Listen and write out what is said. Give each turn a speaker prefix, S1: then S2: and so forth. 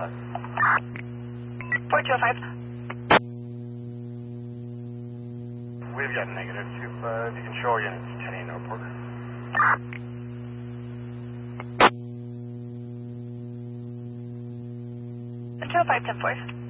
S1: 4205.
S2: We've got negative 25. You can show our units 10 airport.
S1: Control 510-4.